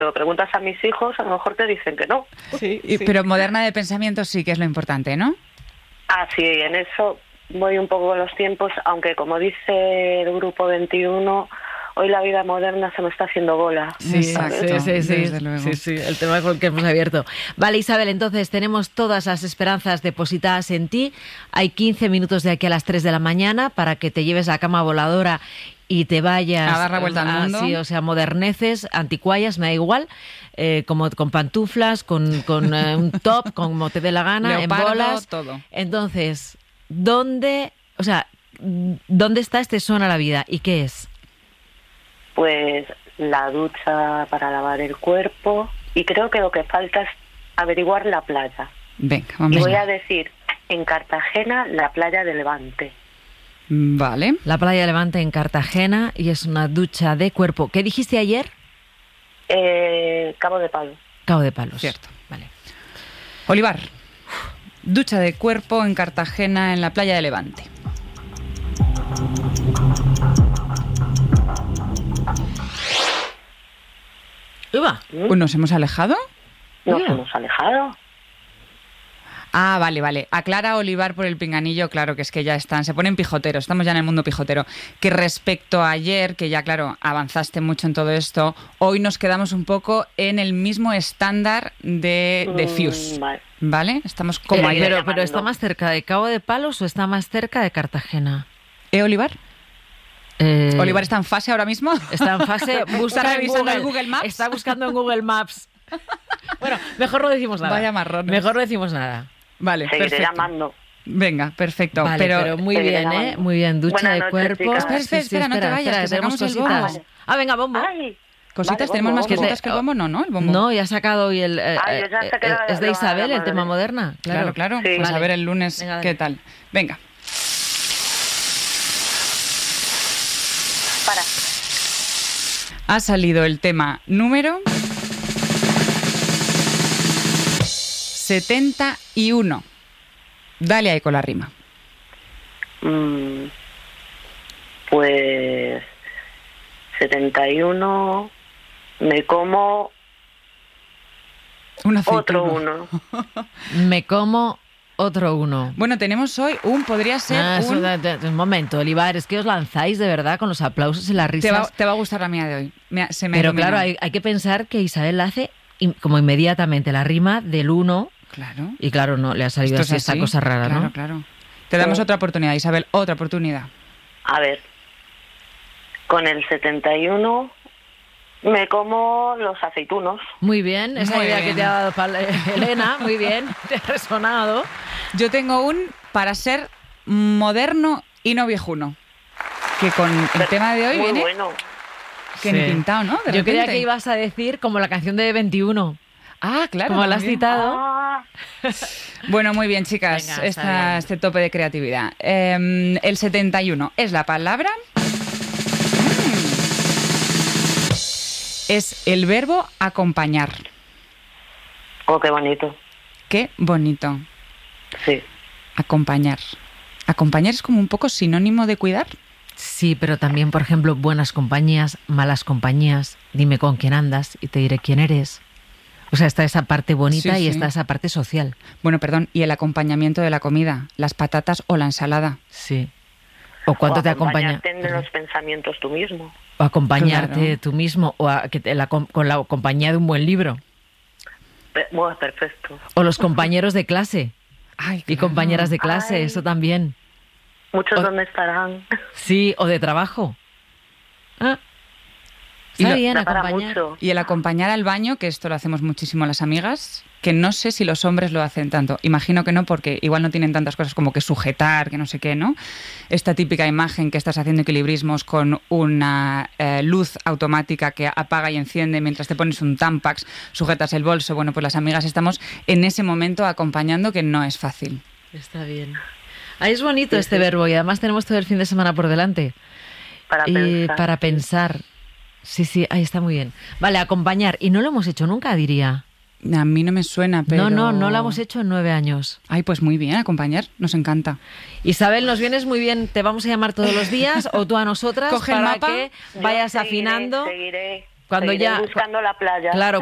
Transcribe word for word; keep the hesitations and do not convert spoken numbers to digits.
lo preguntas a mis hijos, a lo mejor te dicen que no. Sí, sí. Pero moderna de pensamiento sí que es lo importante, ¿no? Ah, sí, en eso voy un poco con los tiempos, aunque como dice el Grupo veintiuno, hoy la vida moderna se me está haciendo bola. Sí, exacto, sí, sí, sí, sí, sí, el tema con el que hemos abierto. Vale, Isabel, entonces tenemos todas las esperanzas depositadas en ti. Hay quince minutos de aquí a las tres de la mañana para que te lleves la cama voladora y te vayas a dar la vuelta al mundo. Sí, o sea, moderneces, anticuallas, me da igual, eh, como con pantuflas, con, con eh, un top, como te dé la gana, Leopardo, en bolas. Todo. Entonces, ¿dónde, o sea, dónde está este Suena la Vida y qué es? Pues la ducha para lavar el cuerpo, y creo que lo que falta es averiguar la playa. Venga, vamos. Y voy a decir, en Cartagena, la playa de Levante. Vale. La playa de Levante en Cartagena, y es una ducha de cuerpo. ¿Qué dijiste ayer? Eh, Cabo de Palos. Cabo de Palos. Cierto. Vale. Olivar, ducha de cuerpo en Cartagena en la playa de Levante. Uva. ¿Mm? ¿Nos hemos alejado? Nos Uva. hemos alejado. Ah, vale, vale. Aclara Olivar por el pinganillo, claro, que es que ya están, se ponen pijoteros, estamos ya en el mundo pijotero. Que respecto a ayer, que ya, claro, avanzaste mucho en todo esto, hoy nos quedamos un poco en el mismo estándar de, de Fuse, Mm, vale. ¿vale? Estamos como Eh, ayer. pero, pero ¿está más cerca de Cabo de Palos o está más cerca de Cartagena? ¿Eh, Olivar? Eh, ¿Olivar está en fase ahora mismo? Está en fase, busca ¿Está en revisando Google, el Google Maps? Está buscando en Google Maps. Bueno, mejor no decimos nada. Vaya marrones. Mejor no decimos nada. Vale, Seguiré perfecto. llamando. Venga, perfecto. Vale, pero, pero, muy seguiré bien, ¿eh? llamando. Muy bien, ducha Buenas de noches, cuerpo. chicas. Espera, espera, espera, no te vayas, que tenemos sacamos el bombo. cositas. Vale. Ah, venga, bombo. Ay, cositas, vale, tenemos bombo, más bombo. cositas que el bombo, no, ¿no? El bombo. No, ya ha sacado hoy el... eh, Ah, yo ya eh, saqué la- es de la- Isabel, la el tema moderna. moderna. Claro, claro. Sí. Pues a Vale. ver el lunes Venga, dale. qué tal. Venga. Para. Ha salido el tema número setenta y uno. Dale ahí con la rima. Mm, pues setenta y uno, me como Un aceituno. otro uno. Me como otro uno. Bueno, tenemos hoy un, podría ser Ah, eso un... da- da- un momento, Olivar, es que os lanzáis de verdad con los aplausos y las Te risas. va, te va a gustar la mía de hoy. Me ha- se me ha Pero claro, iluminado. hay, hay que pensar que Isabel hace in- como inmediatamente la rima del uno Claro. y claro, no le ha salido Esto es así esta así. cosa rara, Claro, ¿no? claro. Te damos Sí. otra oportunidad, Isabel, otra oportunidad. A ver, con el setenta y uno me como los aceitunos. Muy bien, esa Muy idea bien. que te ha dado Pal- eh, Elena, muy bien, te ha resonado. Yo tengo un para ser moderno y no viejuno. Que con el tema de hoy Muy viene bueno. que Sí. ni pintado, ¿no? De Yo creía repente. que ibas a decir como la canción de veintiuno, Ah, claro. como la has también. citado. Ah, Bueno, muy bien, chicas. Venga, está bien. Esta, este tope de creatividad. Eh, el setenta y uno es la palabra. Mm. Es el verbo acompañar. oh, qué bonito. Qué bonito. Sí. Acompañar. Acompañar es como un poco sinónimo de cuidar. Sí, pero también, por ejemplo, buenas compañías, malas compañías, dime con quién andas y te diré quién eres. O sea, está esa parte bonita Sí, y sí. está esa parte social. Bueno, perdón, y el acompañamiento de la comida, las patatas o la ensalada. Sí. O cuánto o te acompaña. acompañarte en los pensamientos tú mismo. O acompañarte Claro. tú mismo, o a- que te la com- con la compañía de un buen libro. Pe- Bueno, perfecto. O los compañeros de clase Ay, y claro. compañeras de clase, Ay. eso también. Muchos O- dónde estarán. Sí, o de trabajo. Ah, Y está lo- bien Da para acompañar. mucho. Y el acompañar al baño, que esto lo hacemos muchísimo las amigas, que no sé si los hombres lo hacen tanto. Imagino que no, porque igual no tienen tantas cosas como que sujetar, que no sé qué, ¿no? Esta típica imagen que estás haciendo equilibrismos con una eh, luz automática que apaga y enciende mientras te pones un Tampax, sujetas el bolso. Bueno, pues las amigas estamos en ese momento acompañando, que no es fácil. Está bien. Ahí es bonito este verbo y además tenemos todo el fin de semana por delante. Para y pensar. para pensar. Sí, sí, ahí está muy bien. Vale, acompañar. Y no lo hemos hecho nunca, diría. A mí no me suena, pero... No, no, no lo hemos hecho en nueve años. Ay, pues muy bien, acompañar, nos encanta. Isabel, nos vienes muy bien. Te vamos a llamar todos los días o tú a nosotras Coge el para mapa. que Yo vayas seguiré, afinando. Seguiré. Cuando ya buscando la playa. Claro,